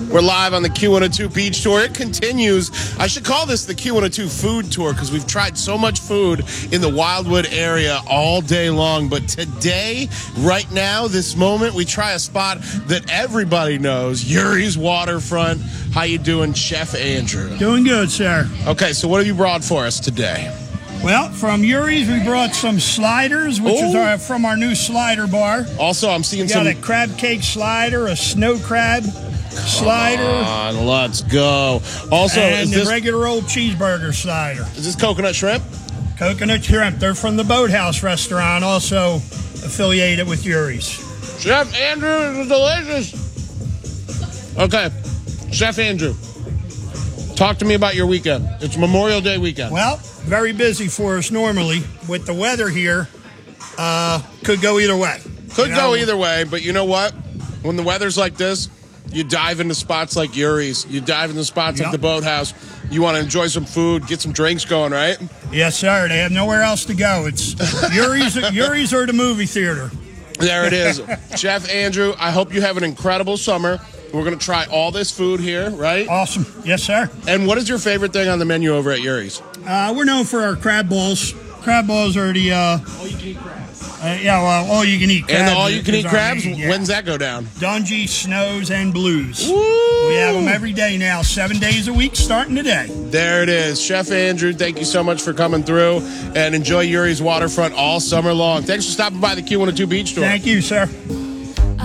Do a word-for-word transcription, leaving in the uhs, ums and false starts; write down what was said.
We're live on the Q one oh two Beach Tour. It continues. I should call this the Q one oh two Food Tour because we've tried so much food in the Wildwood area all day long. But today, right now, this moment, we try a spot that everybody knows, Yuri's Waterfront. How you doing, Chef Andrew? Doing good, sir. Okay, so what have you brought for us today? Well, from Yuri's, we brought some sliders, which Ooh. is our, from our new slider bar. Also, I'm seeing We some... got a crab cake slider, a snow crab slider, Come on, let's go. Also, and is the this, regular old cheeseburger slider. is this coconut shrimp? Coconut shrimp. They're from the Boathouse restaurant, also affiliated with Yuri's. Chef Andrew, it's delicious. Okay, Chef Andrew, talk to me about your weekend. It's Memorial Day weekend. Well, very busy for us normally. With the weather here, uh, could go either way. Could You go know? either way, but you know what? When the weather's like this, you dive into spots like Yuri's. You dive into spots Yep. like the Boathouse. You want to enjoy some food, get some drinks going, right? Yes, sir. They have nowhere else to go. It's Yuri's, Yuri's or the movie theater. There it is. Chef Andrew, I hope you have an incredible summer. We're going to try all this food here, right? Awesome. Yes, sir. And what is your favorite thing on the menu over at Yuri's? Uh, we're known for our crab balls. Crab balls are the uh, all-you-can-eat crabs. Uh, yeah, well, all-you-can-eat crabs. And the all-you-can-eat is our crabs? main, yeah. When's that go down? Dungy, Snows, and Blues. Woo! We have them every day now, seven days a week, starting today. There it is. Chef Andrew, thank you so much for coming through, and enjoy Yuri's Waterfront all summer long. Thanks for stopping by the Q one oh two Beach Tour. Thank you, sir.